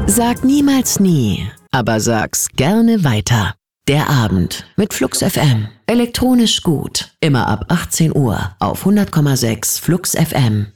Sag niemals nie, aber sag's gerne weiter. Der Abend mit Flux FM. Elektronisch gut. Immer ab 18 Uhr auf 100,6 Flux FM.